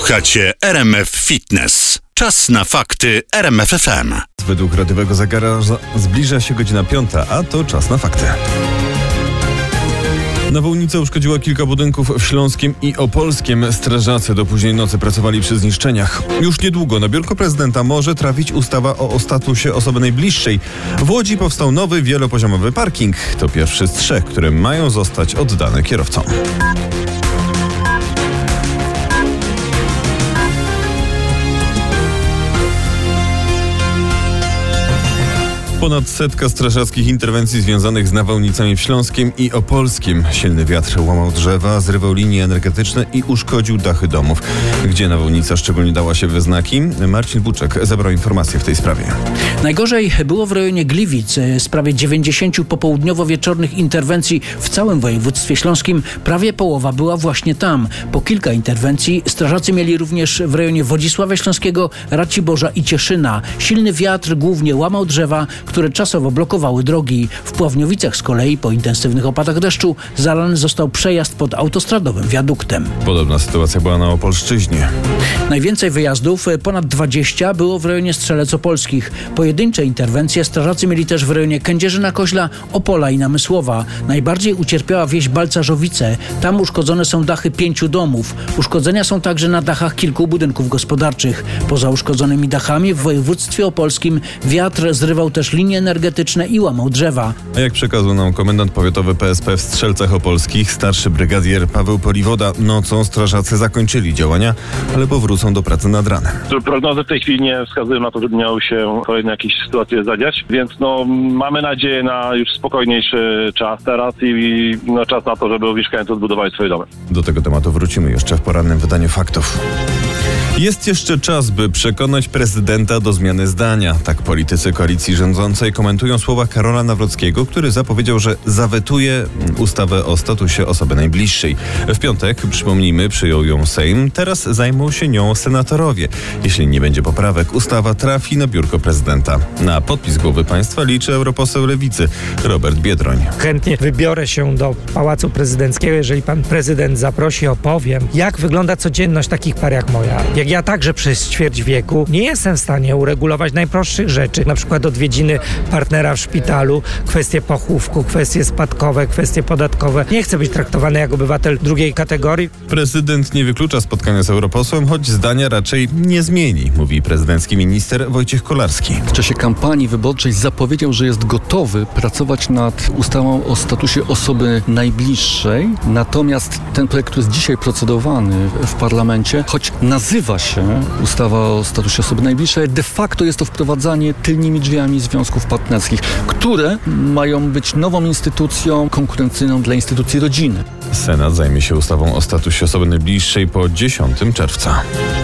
Słuchacie RMF Fitness. Czas na fakty RMF FM. Według radiowego zegara zbliża się godzina 5, a to czas na fakty. Nawałnica uszkodziła kilka budynków w Śląskiem i Opolskiem. Strażacy do późnej nocy pracowali przy zniszczeniach. Już niedługo na biurko prezydenta może trafić ustawa o statusie osoby najbliższej. W Łodzi powstał nowy, wielopoziomowy parking. To pierwszy z 3, które mają zostać oddane kierowcom. Ponad 100 strażackich interwencji związanych z nawałnicami w Śląskiem i Opolskiem. Silny wiatr łamał drzewa, zrywał linie energetyczne i uszkodził dachy domów. Gdzie nawałnica szczególnie dała się we znaki? Marcin Buczek zebrał informacje w tej sprawie. Najgorzej było w rejonie Gliwic. Z prawie 90 popołudniowo-wieczornych interwencji w całym województwie śląskim prawie połowa była właśnie tam. Po kilka interwencji strażacy mieli również w rejonie Wodzisławia Śląskiego, Raciborza i Cieszyna. Silny wiatr głównie łamał drzewa, które czasowo blokowały drogi. W Pławniowicach z kolei po intensywnych opadach deszczu zalany został przejazd pod autostradowym wiaduktem. Podobna sytuacja była na Opolszczyźnie. Najwięcej wyjazdów, ponad 20, było w rejonie Strzelec Opolskich. Pojedyncze interwencje strażacy mieli też w rejonie Kędzierzyna-Koźla, Opola i Namysłowa. Najbardziej ucierpiała wieś Balcarzowice. Tam uszkodzone są dachy 5 domów. Uszkodzenia są także na dachach kilku budynków gospodarczych. Poza uszkodzonymi dachami w województwie opolskim wiatr zrywał też linie energetyczne i łamał drzewa. A jak przekazał nam komendant powiatowy PSP w Strzelcach Opolskich, starszy brygadier Paweł Poliwoda, nocą strażacy zakończyli działania, ale powrócą do pracy nad ranem. Prognozy w tej chwili nie wskazują na to, żeby miały się kolejne jakieś sytuacje zadziać, więc mamy nadzieję na już spokojniejszy czas teraz i czas na to, żeby mieszkańcy odbudowali swoje domy. Do tego tematu wrócimy jeszcze w porannym wydaniu faktów. Jest jeszcze czas, by przekonać prezydenta do zmiany zdania. Tak politycy koalicji rządzącej komentują słowa Karola Nawrockiego, który zapowiedział, że zawetuje ustawę o statusie osoby najbliższej. W piątek, przypomnijmy, przyjął ją Sejm. Teraz zajmą się nią senatorowie. Jeśli nie będzie poprawek, ustawa trafi na biurko prezydenta. Na podpis głowy państwa liczy europoseł Lewicy Robert Biedroń. Chętnie wybiorę się do Pałacu Prezydenckiego, jeżeli pan prezydent zaprosi, opowiem, jak wygląda codzienność takich par jak moja. Jak ja także przez ćwierć wieku nie jestem w stanie uregulować najprostszych rzeczy, na przykład odwiedziny partnera w szpitalu, kwestie pochówku, kwestie spadkowe, kwestie podatkowe. Nie chcę być traktowany jak obywatel drugiej kategorii. Prezydent nie wyklucza spotkania z europosłem, choć zdania raczej nie zmieni, mówi prezydencki minister Wojciech Kolarski. W czasie kampanii wyborczej zapowiedział, że jest gotowy pracować nad ustawą o statusie osoby najbliższej. Natomiast ten projekt, który jest dzisiaj procedowany w parlamencie, choć nazywa się ustawa o statusie osoby najbliższej, de facto jest to wprowadzanie tylnymi drzwiami związków partnerskich, które mają być nową instytucją konkurencyjną dla instytucji rodziny. Senat zajmie się ustawą o statusie osoby najbliższej po 10 czerwca.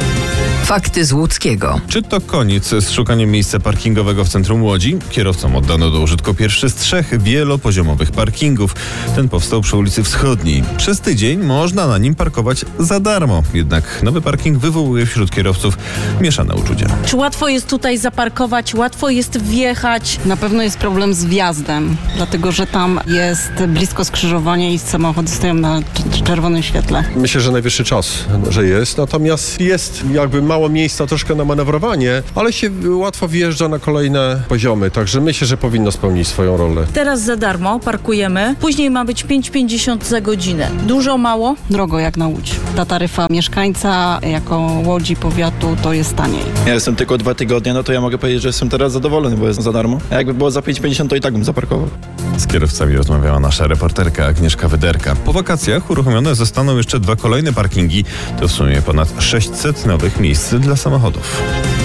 Fakty z Łódzkiego. Czy to koniec z szukaniem miejsca parkingowego w centrum Łodzi? Kierowcom oddano do użytku pierwszy z 3 wielopoziomowych parkingów. Ten powstał przy ulicy Wschodniej. Przez tydzień można na nim parkować za darmo. Jednak nowy parking wywołuje wśród kierowców mieszane uczucia. Czy łatwo jest tutaj zaparkować? Łatwo jest wjechać? Na pewno jest problem z wjazdem, dlatego że tam jest blisko skrzyżowania i samochody stoją na czerwonym świetle. Myślę, że najwyższy czas, że jest. Natomiast jest jakby mało miejsca troszkę na manewrowanie, ale się łatwo wjeżdża na kolejne poziomy, także myślę, że powinno spełnić swoją rolę. Teraz za darmo parkujemy, później ma być 5,50 za godzinę. Dużo, mało? Drogo jak na Łódź. Ta taryfa mieszkańca jako Łodzi, powiatu to jest taniej. Ja jestem tylko 2 tygodnie, no to ja mogę powiedzieć, że jestem teraz zadowolony, bo jest za darmo. A jakby było za 5,50 to i tak bym zaparkował. Z kierowcami rozmawiała nasza reporterka Agnieszka Wyderka. Po wakacjach uruchomione zostaną jeszcze 2 kolejne parkingi. To w sumie ponad 600 nowych miejsc dla samochodów.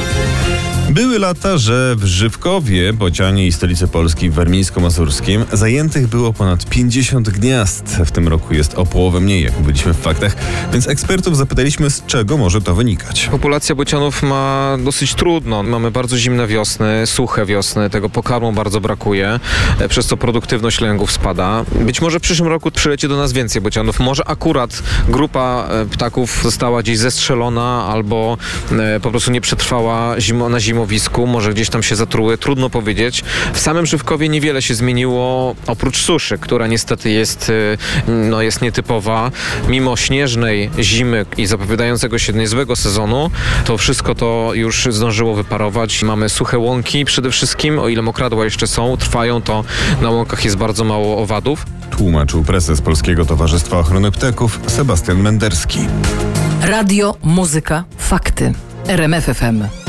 Były lata, że w Żywkowie, Bocianie i stolicy Polski w Warmińsko-Mazurskim zajętych było ponad 50 gniazd. W tym roku jest o połowę mniej, jak byliśmy w faktach, więc ekspertów zapytaliśmy, z czego może to wynikać. Populacja bocianów ma dosyć trudno. Mamy bardzo zimne wiosny, suche wiosny, tego pokarmu bardzo brakuje, przez co produktywność lęgów spada. Być może w przyszłym roku przyleci do nas więcej bocianów. Może akurat grupa ptaków została gdzieś zestrzelona albo po prostu nie przetrwała na zimę zimowisku, może gdzieś tam się zatruły, trudno powiedzieć. W samym Żywkowie niewiele się zmieniło, oprócz suszy, która niestety jest nietypowa. Mimo śnieżnej zimy i zapowiadającego się niezłego sezonu, to wszystko to już zdążyło wyparować. Mamy suche łąki przede wszystkim, o ile mokradła jeszcze są, trwają, to na łąkach jest bardzo mało owadów. Tłumaczył prezes Polskiego Towarzystwa Ochrony Ptaków Sebastian Menderski. Radio, muzyka, fakty. RMF FM.